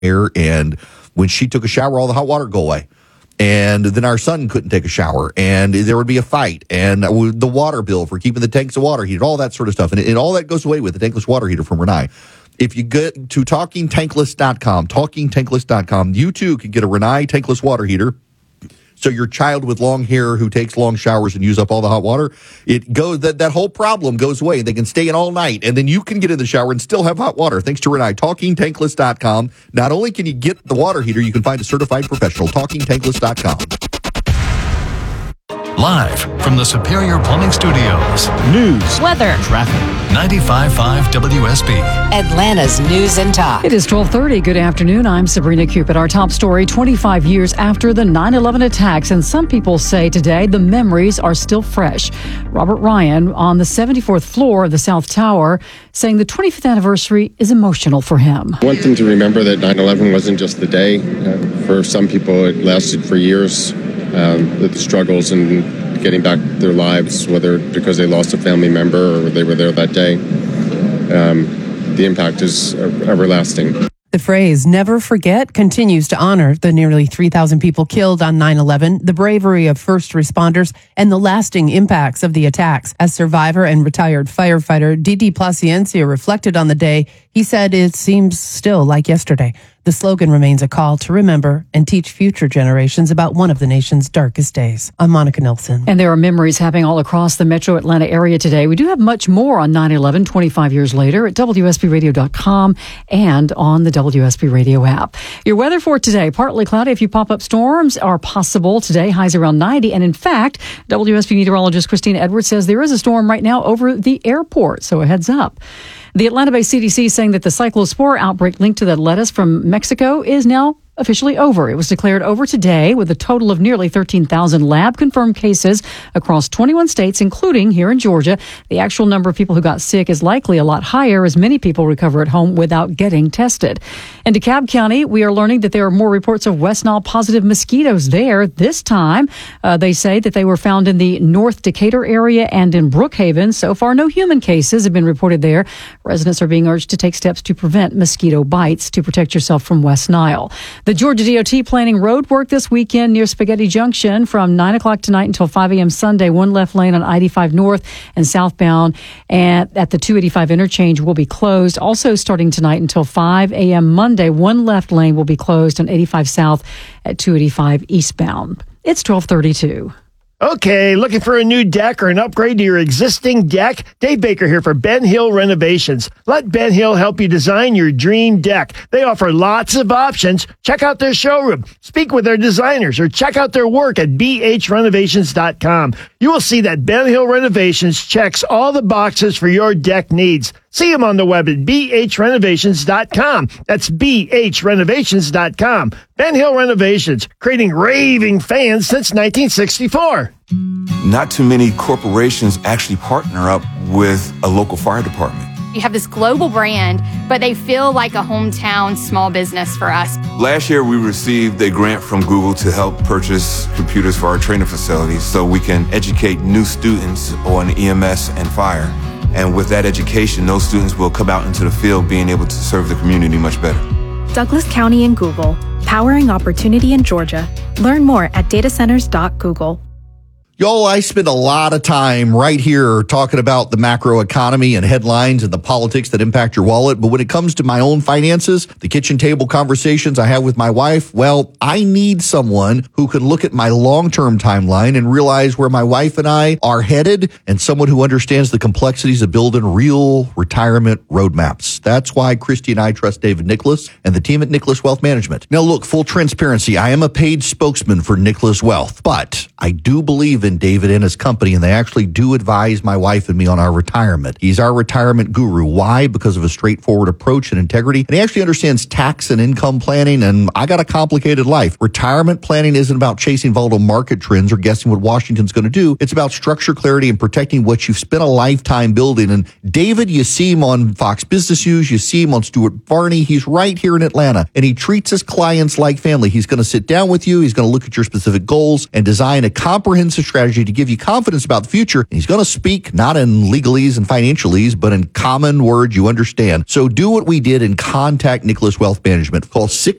air, and when she took a shower, all the hot water would go away. And then our son couldn't take a shower, and there would be a fight, and the water bill for keeping the tanks of water heated, all that sort of stuff. And all that goes away with the tankless water heater from Rinnai. If you go to talkingtankless.com, you too can get a Rinnai tankless water heater. So your child with long hair who takes long showers and use up all the hot water, it goes that whole problem goes away. They can stay in all night, and then you can get in the shower and still have hot water. Thanks to Rinnai. TalkingTankless.com. Not only can you get the water heater, you can find a certified professional. TalkingTankless.com. Live from the Superior Plumbing Studios. News, weather, traffic. 95.5 WSB. Atlanta's News and Talk. It is 12:30. Good afternoon. I'm Sabrina Cupid. Our top story, 25 years after the 9/11 attacks. And some people say today the memories are still fresh. Robert Ryan on the 74th floor of the South Tower saying the 25th anniversary is emotional for him. I want them to remember that 9/11 wasn't just the day. For some people, it lasted for years. The struggles and getting back their lives, whether because they lost a family member or they were there that day, the impact is everlasting. The phrase "never forget" continues to honor the nearly 3,000 people killed on 9/11, the bravery of first responders, and the lasting impacts of the attacks. As survivor and retired firefighter Didi Placencia reflected on the day, he said it seems still like yesterday. The slogan remains a call to remember and teach future generations about one of the nation's darkest days. I'm Monica Nelson. And there are memories happening all across the metro Atlanta area today. We do have much more on 9/11, 25 years later, at WSBRadio.com and on the WSB Radio app. Your weather for today, partly cloudy. A few pop-up storms are possible today. Highs around 90. And in fact, WSB meteorologist Christina Edwards says there is a storm right now over the airport. So a heads up. The Atlanta-based CDC saying that the cyclospora outbreak linked to the lettuce from Mexico is now officially over. It was declared over today with a total of nearly 13,000 lab-confirmed cases across 21 states, including here in Georgia. The actual number of people who got sick is likely a lot higher as many people recover at home without getting tested. In DeKalb County, we are learning that there are more reports of West Nile positive mosquitoes there. This time, they say that they were found in the North Decatur area and in Brookhaven. So far, no human cases have been reported there. Residents are being urged to take steps to prevent mosquito bites to protect yourself from West Nile. The Georgia DOT planning road work this weekend near Spaghetti Junction from 9 o'clock tonight until 5 a.m. Sunday. One left lane on I-85 north and southbound and at the 285 interchange will be closed. Also starting tonight until 5 a.m. Monday, one left lane will be closed on 85 south at 285 eastbound. It's 12:32. Okay, looking for a new deck or an upgrade to your existing deck? Dave Baker here for Ben Hill Renovations. Let Ben Hill help you design your dream deck. They offer lots of options. Check out their showroom, speak with their designers, or check out their work at bhrenovations.com. You will see that Ben Hill Renovations checks all the boxes for your deck needs. See them on the web at bhrenovations.com. That's bhrenovations.com. Ben Hill Renovations, creating raving fans since 1964. Not too many corporations actually partner up with a local fire department. You have this global brand, but they feel like a hometown small business for us. Last year, we received a grant from Google to help purchase computers for our training facilities so we can educate new students on EMS and fire. And with that education, those students will come out into the field being able to serve the community much better. Douglas County and Google, powering opportunity in Georgia. Learn more at datacenters.google. Y'all, I spend a lot of time right here talking about the macro economy and headlines and the politics that impact your wallet. But when it comes to my own finances, the kitchen table conversations I have with my wife, well, I need someone who can look at my long-term timeline and realize where my wife and I are headed, and someone who understands the complexities of building real retirement roadmaps. That's why Christy and I trust David Nicholas and the team at Nicholas Wealth Management. Now, look, full transparency, I am a paid spokesman for Nicholas Wealth, but I do believe in David and his company, and they actually do advise my wife and me on our retirement. He's our retirement guru. Why? Because of a straightforward approach and integrity. And he actually understands tax and income planning, and I got a complicated life. Retirement planning isn't about chasing volatile market trends or guessing what Washington's going to do. It's about structure, clarity, and protecting what you've spent a lifetime building. And David, you see him on Fox Business News, you see him on Stuart Varney. He's right here in Atlanta, and he treats his clients like family. He's going to sit down with you. He's going to look at your specific goals and design a comprehensive strategy strategy to give you confidence about the future. And he's going to speak not in legalese and financialese, but in common words you understand. So do what we did and contact Nicholas Wealth Management. Call